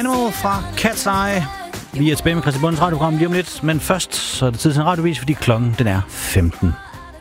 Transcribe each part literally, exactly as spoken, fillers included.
Animal fra Cat's Eye. Vi er tilbage med Christian Bundens radioprogram lige om lidt, men først så er det tid til en radiovis, fordi klokken den er femten.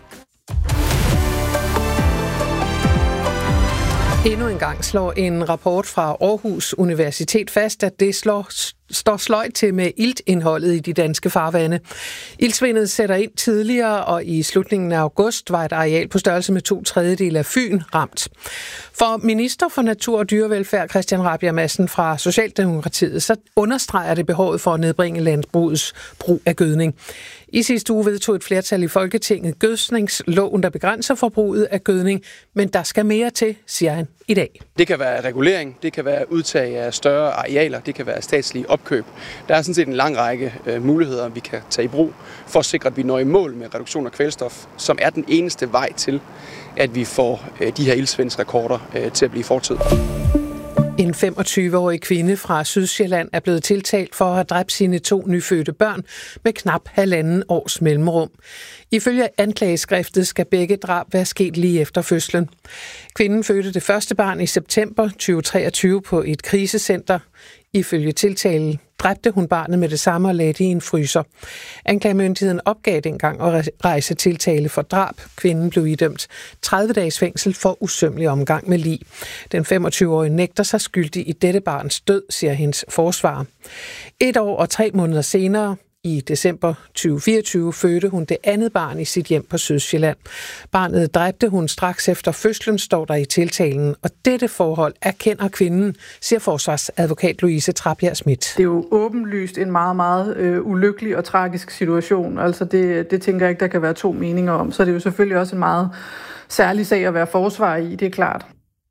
Endnu en gang slår en rapport fra Aarhus Universitet fast, at det slår, står sløjt til med iltindholdet i de danske farvande. Iltsvindet sætter ind tidligere, og i slutningen af august var et areal på størrelse med to tredjedele af Fyn ramt. For minister for natur og dyrevelfærd Christian Rabjerg Madsen fra Socialdemokratiet, så understreger det behovet for at nedbringe landbrugets brug af gødning. I sidste uge vedtog et flertal i Folketinget gødningsloven, der begrænser forbruget af gødning, men der skal mere til, siger han i dag. Det kan være regulering, det kan være udtag af større arealer, det kan være statslige opkøb. Der er sådan set en lang række øh, muligheder, vi kan tage i brug for at sikre, at vi når i mål med reduktion af kvælstof, som er den eneste vej til, at vi får øh, de her iltsvindsrekorder øh, til at blive fortid. En femogtyve-årig kvinde fra Sydsjælland er blevet tiltalt for at have dræbt sine to nyfødte børn med knap halvanden års mellemrum. Ifølge anklageskriftet skal begge drab være sket lige efter fødslen. Kvinden fødte det første barn i september tyve treogtyve på et krisecenter. Ifølge tiltalen dræbte hun barnet med det samme og lagde det i en fryser. Anklagemyndigheden opgav dengang at rejse tiltale for drab. Kvinden blev idømt tredive dages fængsel for usømmelig omgang med lig. Den femogtyve-årige nægter sig skyldig i dette barns død, siger hendes forsvarer. Et år og tre måneder senere, i december tyve fireogtyve, fødte hun det andet barn i sit hjem på Sydsjælland. Barnet dræbte hun straks efter fødslen, står der i tiltalen, og dette forhold erkender kvinden, siger forsvarsadvokat Louise Trabjerg Schmidt. Det er jo åbenlyst en meget, meget øh, ulykkelig og tragisk situation. Altså det, det tænker jeg ikke, der kan være to meninger om. Så det er jo selvfølgelig også en meget særlig sag at være forsvar i, det er klart.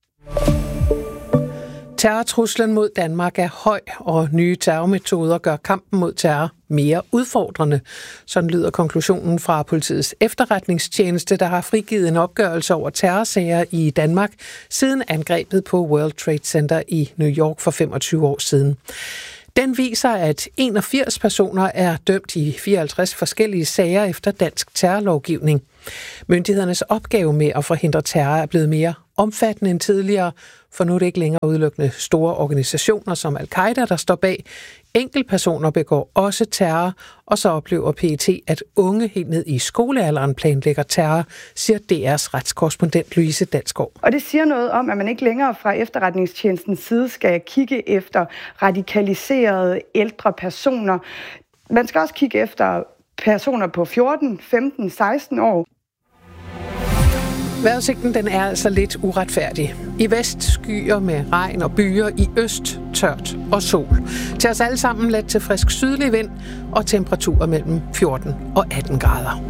Terrortruslen mod Danmark er høj, og nye terrormetoder gør kampen mod terror mere udfordrende. Sådan lyder konklusionen fra politiets efterretningstjeneste, der har frigivet en opgørelse over terrorsager i Danmark siden angrebet på World Trade Center i New York for femogtyve år siden. Den viser, at enogfirs personer er dømt i fireoghalvtreds forskellige sager efter dansk terrorlovgivning. Myndighedernes opgave med at forhindre terror er blevet mere omfattende end tidligere, for nu er det ikke længere udelukkende store organisationer som Al-Qaida, der står bag. Enkeltpersoner begår også terror, og så oplever P E T, at unge helt ned i skolealderen planlægger terror, siger D R's retskorrespondent Louise Dalsgaard. Og det siger noget om, at man ikke længere fra efterretningstjenestens side skal kigge efter radikaliserede ældre personer. Man skal også kigge efter personer på fjorten, femten, seksten år. Vejrudsigten den er altså lidt uretfærdig. I vest skyer med regn og byer, i øst tørt og sol. Til os alle sammen let til frisk sydlig vind og temperaturer mellem fjorten og atten grader.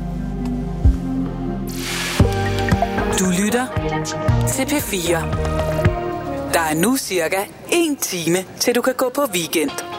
Du lytter til P fire. Der er nu cirka en time, til du kan gå på weekend.